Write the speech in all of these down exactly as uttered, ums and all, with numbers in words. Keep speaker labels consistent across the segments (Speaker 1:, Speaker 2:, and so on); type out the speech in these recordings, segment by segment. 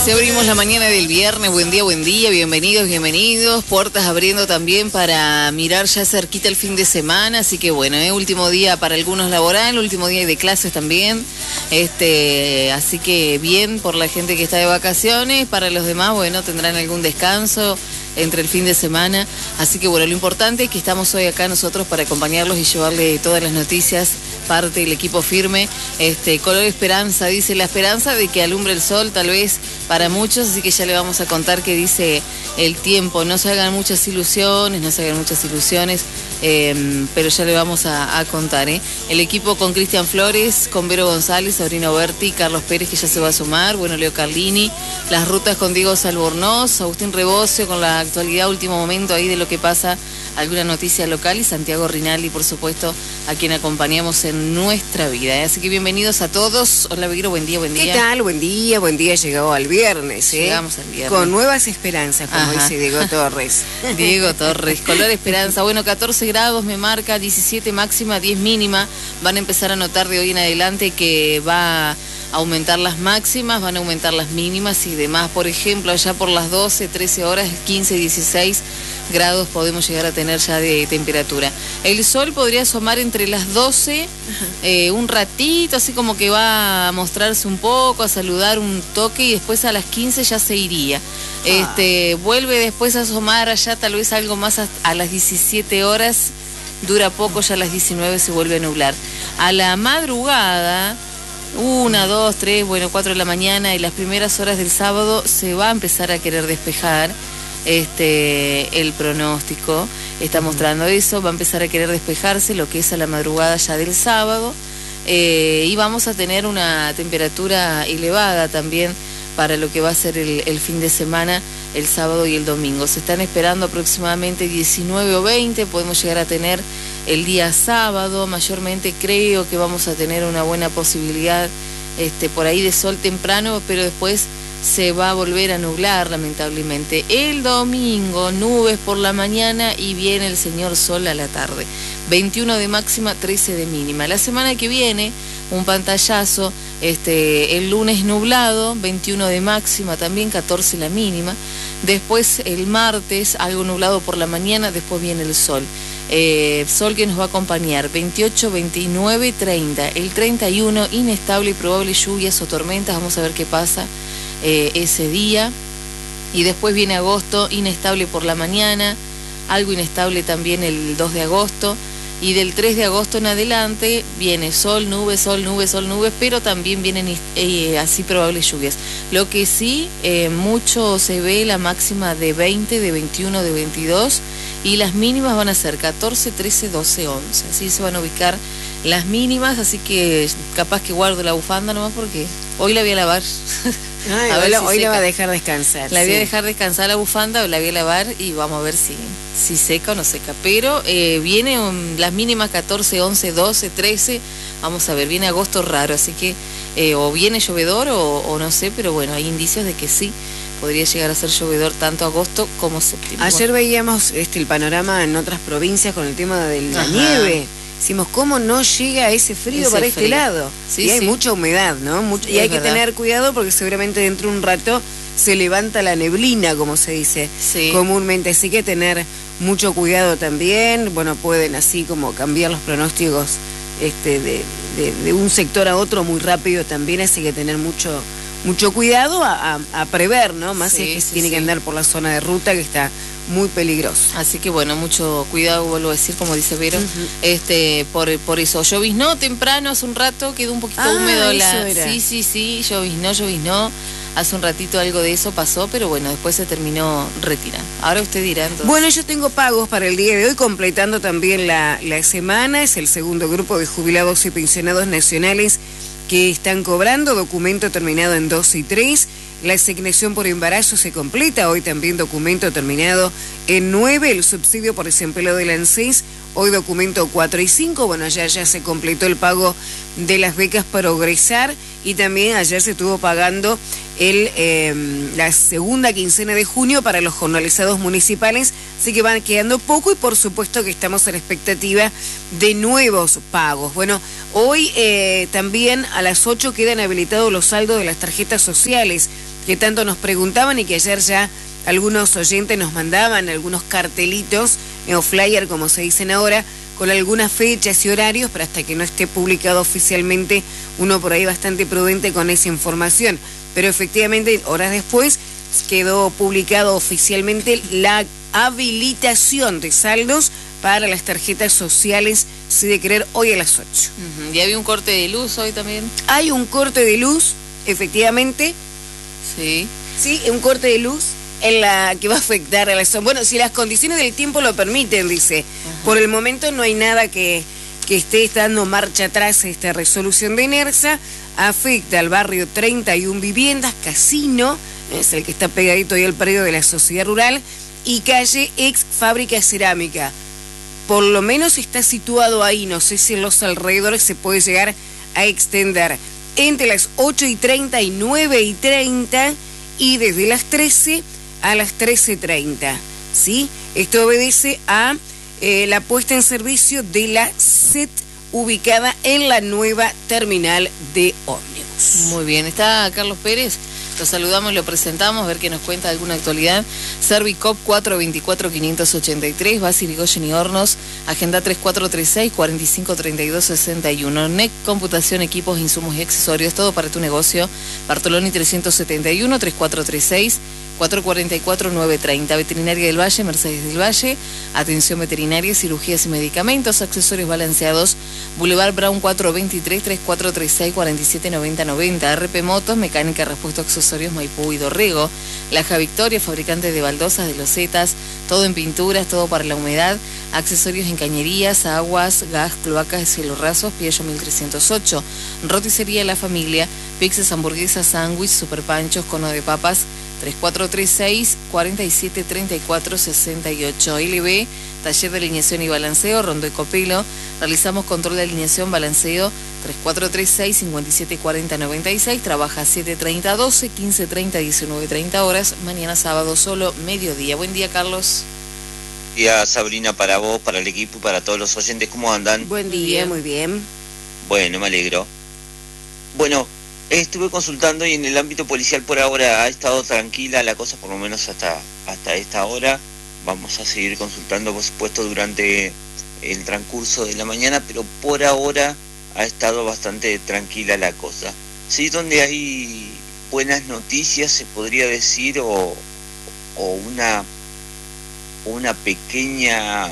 Speaker 1: Así abrimos la mañana del viernes. Buen día, buen día, bienvenidos, bienvenidos. Puertas abriendo también para mirar ya cerquita el fin de semana. Así que bueno, eh, último día para algunos laboral, último día de clases también. Este, así que bien por la gente que está de vacaciones. Para los demás, bueno, tendrán algún descanso entre el fin de semana. Así que bueno, lo importante es que estamos hoy acá nosotros para acompañarlos y llevarle todas las noticias, parte del equipo firme. Este, color esperanza, dice la esperanza de que alumbre el sol, tal vez para muchos, así que ya le vamos a contar qué dice el tiempo. No se hagan muchas ilusiones, no se hagan muchas ilusiones, eh, pero ya le vamos a, a contar. ¿eh? El equipo con Cristian Flores, con Vero González, Sabrina Berti, Carlos Pérez, que ya se va a sumar, bueno, Leo Carlini, las rutas con Diego Salbornoz, Agustín Rebocio, con la actualidad, último momento ahí de lo que pasa, alguna noticia local, y Santiago Rinaldi, por supuesto, a quien acompañamos en nuestra vida. ¿eh? Así que bienvenidos a todos. Hola, Vero, buen día, buen día.
Speaker 2: ¿Qué tal? Buen día, buen día. Llegado al viernes, ¿eh?
Speaker 1: Llegamos al viernes.
Speaker 2: Con nuevas esperanzas, como
Speaker 1: Ajá.
Speaker 2: dice Diego Torres.
Speaker 1: Diego Torres, color esperanza. Bueno, catorce grados me marca, diecisiete máxima, diez mínima. Van a empezar a notar de hoy en adelante que va a aumentar las máximas, van a aumentar las mínimas y demás. Por ejemplo, allá por las doce, trece horas, quince, dieciséis grados podemos llegar a tener ya de temperatura. El sol podría asomar entre las doce, eh, un ratito, así como que va a mostrarse un poco, a saludar un toque, y después a las quince ya se iría. Ah. Este, vuelve después a asomar allá tal vez algo más a, a las diecisiete horas, dura poco, ya a las diecinueve se vuelve a nublar. A la madrugada, una, dos, tres, bueno, cuatro de la mañana y las primeras horas del sábado se va a empezar a querer despejar. Este, el pronóstico está mostrando eso, va a empezar a querer despejarse lo que es a la madrugada ya del sábado, eh, y vamos a tener una temperatura elevada también para lo que va a ser el, el fin de semana, el sábado y el domingo. Se están esperando aproximadamente diecinueve o veinte, podemos llegar a tener el día sábado, mayormente creo que vamos a tener una buena posibilidad este, por ahí de sol temprano, pero después se va a volver a nublar, lamentablemente. El domingo, nubes por la mañana y viene el señor sol a la tarde. veintiuno de máxima, trece de mínima. La semana que viene, un pantallazo, este, el lunes nublado, veintiuno de máxima también, catorce la mínima. Después el martes, algo nublado por la mañana, después viene el sol. Eh, sol que nos va a acompañar, veintiocho, veintinueve, treinta. El treinta y uno, inestable y probable lluvias o tormentas, vamos a ver qué pasa Eh, ese día. Y después viene agosto, inestable por la mañana, algo inestable también el dos de agosto, y del tres de agosto en adelante viene sol, nubes, sol, nubes, sol, nubes, pero también vienen eh, así probables lluvias. Lo que sí, eh, mucho se ve la máxima de veinte, de veintiuno, de veintidós, y las mínimas van a ser catorce, trece, doce, once. Así se van a ubicar las mínimas, así que capaz que guardo la bufanda nomás porque hoy la voy a lavar.
Speaker 2: Ay, a ver hoy si hoy la va a dejar descansar.
Speaker 1: La
Speaker 2: sí.
Speaker 1: voy a dejar descansar la bufanda, o la voy a lavar y vamos a ver si, si seca o no seca. Pero eh, viene um, las mínimas catorce, once, doce, trece. Vamos a ver, viene agosto raro, así que eh, o viene llovedor o, o no sé, pero bueno, hay indicios de que sí. Podría llegar a ser llovedor tanto agosto como septiembre.
Speaker 2: Ayer bueno. veíamos este, el panorama en otras provincias con el tema de la Ajá. nieve. Decimos, ¿cómo no llega ese frío ese para frío. este lado?
Speaker 1: Sí,
Speaker 2: y hay
Speaker 1: sí.
Speaker 2: mucha humedad, ¿no? Mucho, y hay verdad. que tener cuidado porque seguramente dentro de un rato se levanta la neblina, como se dice
Speaker 1: sí.
Speaker 2: comúnmente. Así que tener mucho cuidado también. Bueno, pueden así como cambiar los pronósticos este, de, de, de un sector a otro muy rápido también. Así que tener mucho... Mucho cuidado a, a, a prever, ¿no? Más sí, es que sí, tiene sí. que andar por la zona de ruta que está muy peligroso.
Speaker 1: Así que bueno, mucho cuidado, vuelvo a decir, como dice Vero, uh-huh. este, por, por eso. Lloviznó temprano, hace un rato, quedó un poquito
Speaker 2: ah,
Speaker 1: húmedo la.
Speaker 2: Era.
Speaker 1: Sí, sí, sí, lloviznó, lloviznó. Hace un ratito algo de eso pasó, pero bueno, después se terminó retirando. Ahora usted dirá entonces.
Speaker 2: Bueno, yo tengo pagos para el día de hoy, completando también la, la semana. Es el segundo grupo de jubilados y pensionados nacionales que están cobrando, documento terminado en dos y tres. La asignación por embarazo se completa, hoy también documento terminado en nueve. El subsidio por desempleo del ANSES, hoy documento cuatro y cinco. Bueno, ayer ya se completó el pago de las becas Progresar y también ayer se estuvo pagando el, eh, la segunda quincena de junio para los jornalizados municipales, así que van quedando poco y por supuesto que estamos a la expectativa de nuevos pagos. Bueno, hoy eh, también a las ocho quedan habilitados los saldos de las tarjetas sociales que tanto nos preguntaban y que ayer ya algunos oyentes nos mandaban algunos cartelitos, eh, o flyer como se dicen ahora, con algunas fechas y horarios, pero hasta que no esté publicado oficialmente, uno por ahí bastante prudente con esa información. Pero efectivamente, horas después, quedó publicado oficialmente la habilitación de saldos para las tarjetas sociales, si de querer, hoy a las ocho.
Speaker 1: Uh-huh. ¿Y había un corte de luz hoy también?
Speaker 2: Hay un corte de luz, efectivamente.
Speaker 1: Sí.
Speaker 2: Sí, un corte de luz en la que va a afectar a la zona. Bueno, si las condiciones del tiempo lo permiten, dice. Uh-huh. Por el momento no hay nada que, que esté dando marcha atrás a esta resolución de ENERSA. Afecta al barrio treinta y una viviendas, Casino, es el que está pegadito ahí al predio de la Sociedad Rural, y calle ex Fábrica Cerámica. Por lo menos está situado ahí, no sé si en los alrededores se puede llegar a extender entre las ocho y treinta y nueve y treinta y desde las trece a las trece treinta, ¿sí? Esto obedece a eh, la puesta en servicio de la S E T ubicada en la nueva terminal de ómnibus.
Speaker 1: Muy bien, está Carlos Pérez. Lo saludamos, lo presentamos, a ver qué nos cuenta de alguna actualidad. Servicop cuatro veinticuatro quinientos ochenta y tres, Basi Irigoyen y Hornos, agenda tres cuatro tres seis, cuatro cinco tres dos seis uno. N E C Computación, equipos, insumos y accesorios, todo para tu negocio. Bartoloni trescientos setenta y uno, tres cuatro tres seis, cuatro cuatro cuatro, nueve tres cero. Veterinaria del Valle, Mercedes del Valle, atención veterinaria, cirugías y medicamentos, accesorios balanceados, Boulevard Brown cuatrocientos veintitrés, tres cuatro tres seis, cuatro siete nueve cero nueve cero. R P Motos, mecánica, repuesto, accesorios, Maipú y Dorrego. Laja Victoria, fabricante de baldosas, de losetas, todo en pinturas, todo para la humedad, accesorios en cañerías, aguas, gas, cloacas, cielos rasos, Piello mil trescientos ocho. Roticería La Familia, pizzas, hamburguesas, sándwich, super panchos, cono de papas, tres cuatro tres seis, cuatro siete tres cuatro seis ocho. L B, taller de alineación y balanceo, Rondo de Copelo. Realizamos control de alineación, balanceo, tres cuatro tres seis, cinco siete cuatro cero nueve seis. Trabaja siete treinta, doce, quince treinta, diecinueve treinta horas. Mañana sábado solo mediodía. Buen día, Carlos.
Speaker 3: Buen día, Sabrina, para vos, para el equipo y para todos los oyentes. ¿Cómo andan?
Speaker 2: Buen día, muy bien.
Speaker 3: Bueno, me alegro. Bueno, estuve consultando y en el ámbito policial por ahora ha estado tranquila la cosa, por lo menos hasta, hasta esta hora. Vamos a seguir consultando, por supuesto, durante el transcurso de la mañana, pero por ahora ha estado bastante tranquila la cosa. Sí, donde hay buenas noticias, se podría decir, o, o una, una pequeña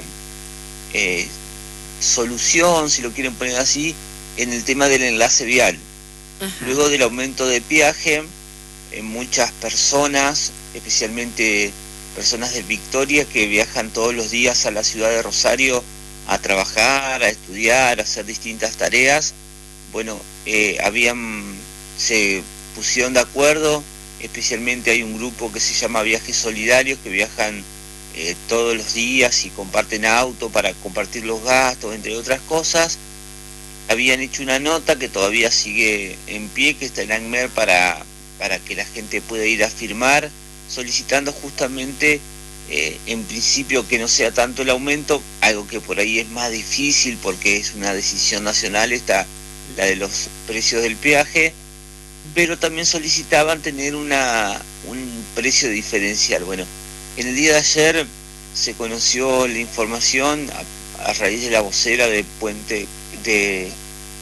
Speaker 3: eh, solución, si lo quieren poner así, en el tema del enlace vial. Ajá. Luego del aumento de peaje, eh, muchas personas, especialmente personas de Victoria que viajan todos los días a la ciudad de Rosario a trabajar, a estudiar, a hacer distintas tareas, bueno, eh, habían, se pusieron de acuerdo, especialmente hay un grupo que se llama Viajes Solidarios, que viajan eh, todos los días y comparten auto para compartir los gastos, entre otras cosas. Habían hecho una nota que todavía sigue en pie, que está en ANMER para, para que la gente pueda ir a firmar, solicitando justamente, eh, en principio, que no sea tanto el aumento, algo que por ahí es más difícil porque es una decisión nacional, está la de los precios del peaje, pero también solicitaban tener una un precio diferencial. Bueno, en el día de ayer se conoció la información a, a raíz de la vocera de Puente de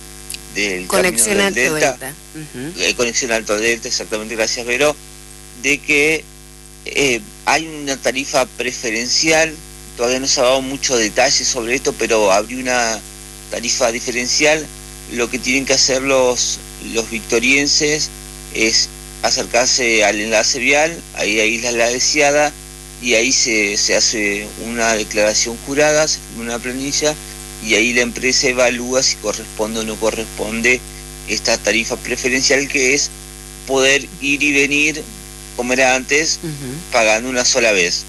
Speaker 3: del
Speaker 2: Conexión Alto
Speaker 3: del Delta,
Speaker 2: Delta. Uh-huh.
Speaker 3: eh, Conexión Alto Delta, exactamente, gracias Vero, de que eh, hay una tarifa preferencial. Todavía no se ha dado muchos detalles sobre esto, pero habría una tarifa diferencial. Lo que tienen que hacer los, los victorienses es acercarse al enlace vial, ahí a Isla La Deseada, y ahí se, se hace una declaración jurada, se firma una planilla, y ahí la empresa evalúa si corresponde o no corresponde esta tarifa preferencial, que es poder ir y venir como era antes, uh-huh, pagando una sola vez.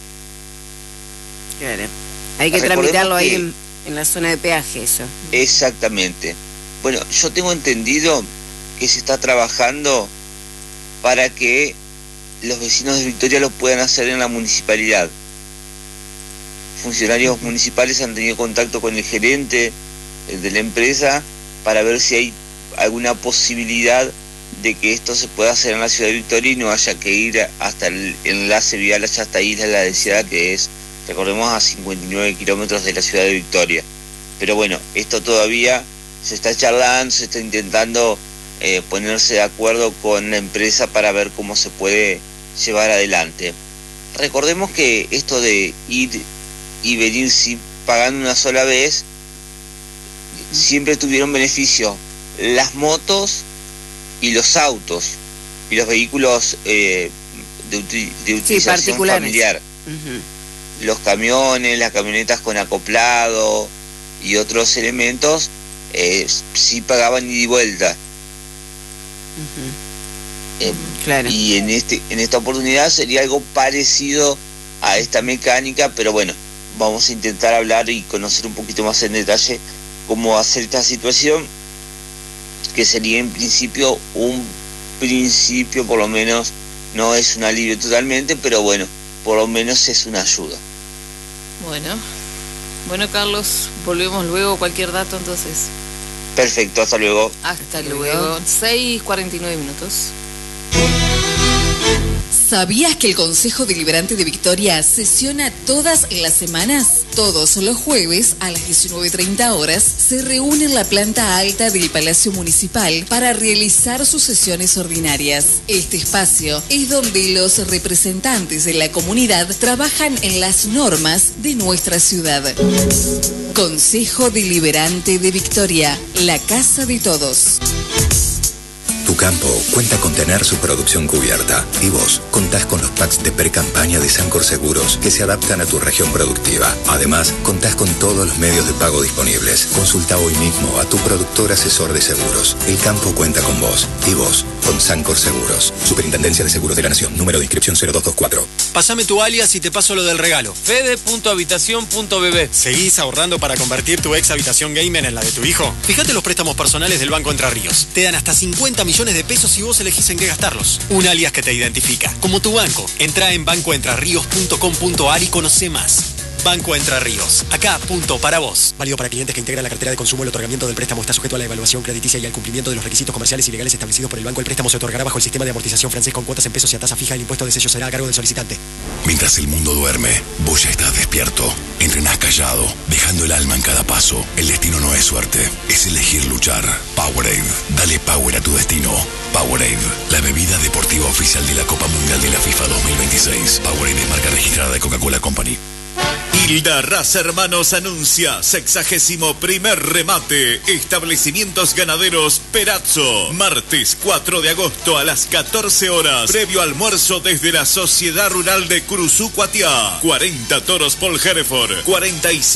Speaker 2: Claro. Hay que
Speaker 3: Recordemos
Speaker 2: tramitarlo ahí
Speaker 3: que,
Speaker 2: en, en la zona de peaje, eso.
Speaker 3: Exactamente. Bueno, yo tengo entendido que se está trabajando para que los vecinos de Victoria lo puedan hacer en la municipalidad. Funcionarios municipales han tenido contacto con el gerente de la empresa para ver si hay alguna posibilidad de que esto se pueda hacer en la ciudad de Victoria y no haya que ir hasta el enlace vial allá hasta Isla de la Deseada, que es, recordemos, a cincuenta y nueve kilómetros de la ciudad de Victoria. Pero bueno, esto todavía se está charlando, se está intentando eh, ponerse de acuerdo con la empresa para ver cómo se puede llevar adelante. Recordemos que esto de ir y venir sin pagando una sola vez, siempre tuvieron beneficio las motos y los autos y los vehículos eh, de, uti de utilización sí, familiar. Uh-huh. Los camiones, las camionetas con acoplado y otros elementos eh, sí pagaban ida y vuelta. Uh-huh. eh, claro. Y en este en esta oportunidad sería algo parecido a esta mecánica, pero bueno, vamos a intentar hablar y conocer un poquito más en detalle cómo hacer esta situación, que sería en principio un principio, por lo menos no es un alivio totalmente, pero bueno, por lo menos es una ayuda.
Speaker 1: Bueno, bueno Carlos, volvemos luego, cualquier dato entonces.
Speaker 3: Perfecto, hasta luego.
Speaker 1: Hasta luego, seis cuarenta y nueve minutos.
Speaker 4: ¿Sabías que el Consejo Deliberante de Victoria sesiona todas las semanas? Todos los jueves a las diecinueve treinta horas se reúne en la planta alta del Palacio Municipal para realizar sus sesiones ordinarias. Este espacio es donde los representantes de la comunidad trabajan en las normas de nuestra ciudad. Consejo Deliberante de Victoria, la casa de todos.
Speaker 5: Tu campo cuenta con tener su producción cubierta y vos contás con los packs de pre-campaña de Sancor Seguros que se adaptan a tu región productiva. Además, contás con todos los medios de pago disponibles. Consulta hoy mismo a tu productor asesor de seguros. El campo cuenta con vos y vos con Sancor Seguros. Superintendencia de Seguros de la Nación. Número de inscripción cero dos dos cuatro.
Speaker 6: Pásame tu alias y te paso lo del regalo.
Speaker 7: fede punto habitación punto b b.
Speaker 6: ¿Seguís ahorrando para convertir tu ex habitación gamer en la de tu hijo? Fíjate los préstamos personales del Banco Entre Ríos. Te dan hasta cincuenta millones de pesos y vos elegís en qué gastarlos. Un alias que te identifica, como tu banco. Entrá en banco entre ríos punto com punto a r y conoce más. Banco Entre Ríos. Acá, punto para vos. Válido para clientes que integran la cartera de consumo. El otorgamiento del préstamo está sujeto a la evaluación crediticia y al cumplimiento de los requisitos comerciales y legales establecidos por el banco. El préstamo se otorgará bajo el sistema de amortización francés con cuotas en pesos y a tasa fija. El impuesto de sello será a cargo del solicitante.
Speaker 5: Mientras el mundo duerme, vos ya estás despierto. Entrenás callado, dejando el alma en cada paso. El destino no es suerte, es elegir luchar. Powerade. Dale power a tu destino. Powerade, la bebida deportiva oficial de la Copa Mundial de la FIFA dos mil veintiséis. Powerade es marca registrada de Coca-Cola Company.
Speaker 8: Hilda Raza Hermanos anuncia sexagésimo primer remate. Establecimientos ganaderos Perazzo. Martes cuatro de agosto a las catorce horas. Previo almuerzo desde la Sociedad Rural de Curuzú, Cuatiá. cuarenta toros por Hereford. cuarenta y cinco